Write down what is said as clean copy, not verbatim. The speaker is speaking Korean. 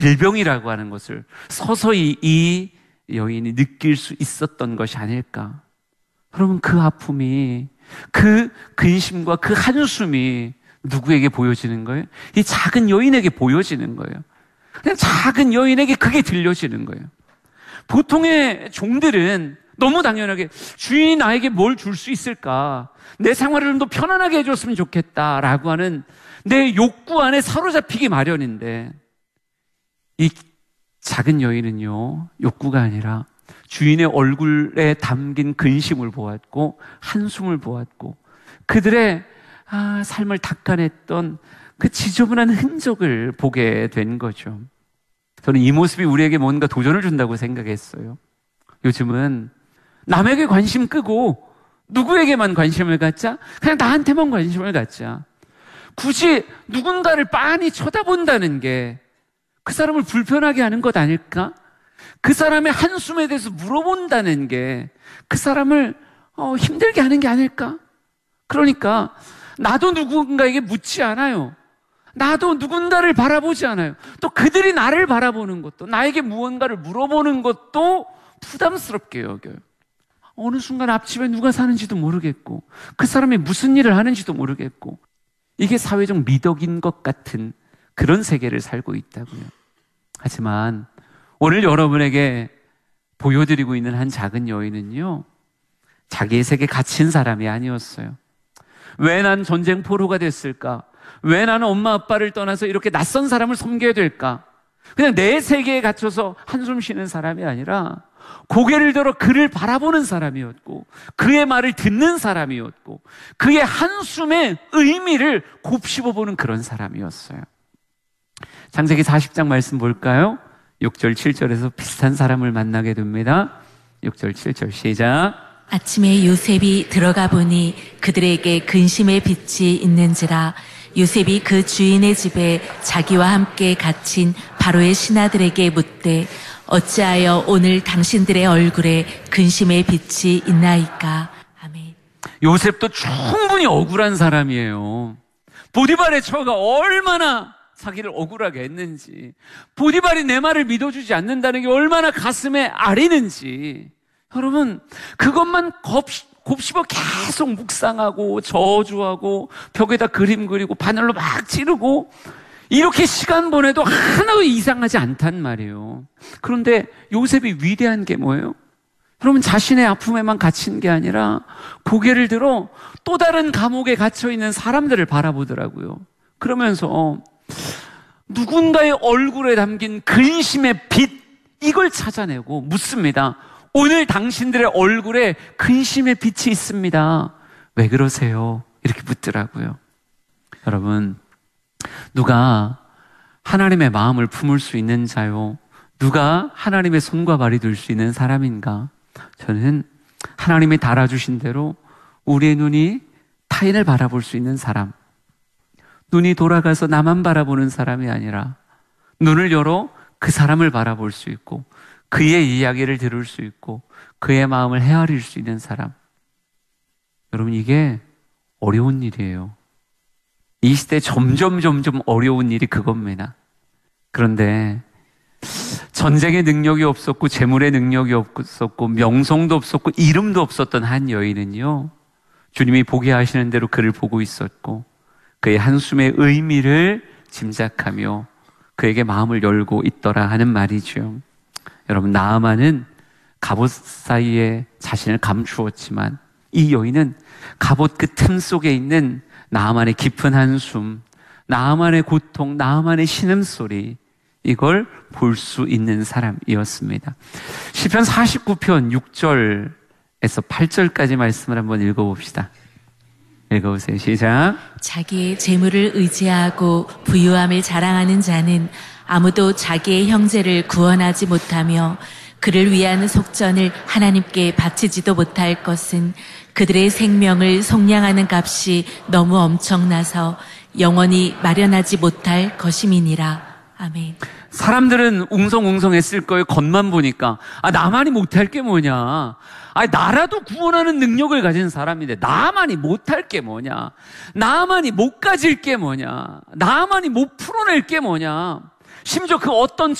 질병이라고 하는 것을 서서히 이 여인이 느낄 수 있었던 것이 아닐까. 여러분, 그 아픔이, 그 근심과 그 한숨이 누구에게 보여지는 거예요? 이 작은 여인에게 보여지는 거예요. 그냥 작은 여인에게 그게 들려지는 거예요. 보통의 종들은 너무 당연하게 주인이 나에게 뭘 줄 수 있을까? 내 생활을 좀 더 편안하게 해줬으면 좋겠다라고 하는 내 욕구 안에 사로잡히기 마련인데, 이 작은 여인은요, 욕구가 아니라 주인의 얼굴에 담긴 근심을 보았고 한숨을 보았고 그들의 삶을 닦아냈던 그 지저분한 흔적을 보게 된 거죠. 저는 이 모습이 우리에게 뭔가 도전을 준다고 생각했어요. 요즘은 남에게 관심 끄고 누구에게만 관심을 갖자? 그냥 나한테만 관심을 갖자. 굳이 누군가를 빤히 쳐다본다는 게 그 사람을 불편하게 하는 것 아닐까? 그 사람의 한숨에 대해서 물어본다는 게 그 사람을 힘들게 하는 게 아닐까? 그러니까 나도 누군가에게 묻지 않아요. 나도 누군가를 바라보지 않아요. 또 그들이 나를 바라보는 것도, 나에게 무언가를 물어보는 것도 부담스럽게 여겨요. 어느 순간 앞집에 누가 사는지도 모르겠고 그 사람이 무슨 일을 하는지도 모르겠고, 이게 사회적 미덕인 것 같은 그런 세계를 살고 있다고요. 하지만 오늘 여러분에게 보여드리고 있는 한 작은 여인은요, 자기의 세계에 갇힌 사람이 아니었어요. 왜 난 전쟁 포로가 됐을까? 왜 나는 엄마 아빠를 떠나서 이렇게 낯선 사람을 섬겨야 될까? 그냥 내 세계에 갇혀서 한숨 쉬는 사람이 아니라 고개를 들어 그를 바라보는 사람이었고, 그의 말을 듣는 사람이었고, 그의 한숨의 의미를 곱씹어보는 그런 사람이었어요. 창세기 40장 말씀 볼까요? 6절 7절에서 비슷한 사람을 만나게 됩니다. 6절 7절 시작. 아침에 요셉이 들어가 보니 그들에게 근심의 빛이 있는지라. 요셉이 그 주인의 집에 자기와 함께 갇힌 바로의 신하들에게 묻되, 어찌하여 오늘 당신들의 얼굴에 근심의 빛이 있나이까? 아멘. 요셉도 충분히 억울한 사람이에요. 보디발의 처가 얼마나 자기를 억울하게 했는지, 보디발이 내 말을 믿어주지 않는다는 게 얼마나 가슴에 아리는지, 여러분 그것만 곱씹어 계속 묵상하고 저주하고 벽에다 그림 그리고 바늘로 막 찌르고 이렇게 시간 보내도 하나도 이상하지 않단 말이에요. 그런데 요셉이 위대한 게 뭐예요? 여러분, 자신의 아픔에만 갇힌 게 아니라 고개를 들어 또 다른 감옥에 갇혀있는 사람들을 바라보더라고요. 그러면서 누군가의 얼굴에 담긴 근심의 빛, 이걸 찾아내고 묻습니다. 오늘 당신들의 얼굴에 근심의 빛이 있습니다. 왜 그러세요? 이렇게 묻더라고요. 여러분, 누가 하나님의 마음을 품을 수 있는 자요? 누가 하나님의 손과 발이 될 수 있는 사람인가? 저는 하나님이 달아주신 대로 우리의 눈이 타인을 바라볼 수 있는 사람, 눈이 돌아가서 나만 바라보는 사람이 아니라 눈을 열어 그 사람을 바라볼 수 있고 그의 이야기를 들을 수 있고 그의 마음을 헤아릴 수 있는 사람. 여러분, 이게 어려운 일이에요. 이 시대에 점점 어려운 일이 그겁니다. 그런데 전쟁의 능력이 없었고 재물의 능력이 없었고 명성도 없었고 이름도 없었던 한 여인은요, 주님이 보게 하시는 대로 그를 보고 있었고 그의 한숨의 의미를 짐작하며 그에게 마음을 열고 있더라 하는 말이죠. 여러분, 나아만은 갑옷 사이에 자신을 감추었지만 이 여인은 갑옷 그 틈 속에 있는 나아만의 깊은 한숨, 나아만의 고통, 나아만의 신음소리, 이걸 볼 수 있는 사람이었습니다. 시편 49편 6절에서 8절까지 말씀을 한번 읽어봅시다. 읽어보세요. 시작. 자기의 재물을 의지하고 부유함을 자랑하는 자는 아무도 자기의 형제를 구원하지 못하며 그를 위한 속전을 하나님께 바치지도 못할 것은 그들의 생명을 속량하는 값이 너무 엄청나서 영원히 마련하지 못할 것임이니라. 아멘. 사람들은 웅성웅성했을 거예요. 겉만 보니까. 나만이 못할 게 뭐냐. 나라도 구원하는 능력을 가진 사람인데 나만이 못할 게 뭐냐. 나만이 못 가질 게 뭐냐. 나만이 못 풀어낼 게 뭐냐. 심지어 그 어떤